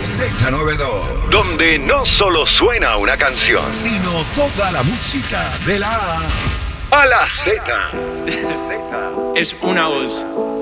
Z92. Donde no solo suena una canción, Sino toda la música de la A a la Z. Es una voz.